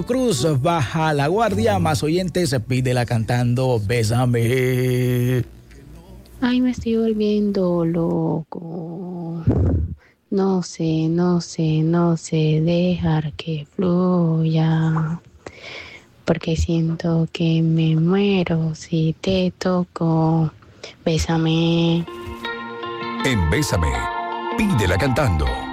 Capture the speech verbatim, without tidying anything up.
Cruz, baja la guardia, más oyentes, pídela cantando Bésame. Ay, me estoy volviendo loco. No sé, no sé, no sé dejar que fluya. Porque siento que me muero si te toco. Bésame. En Bésame, pídela cantando.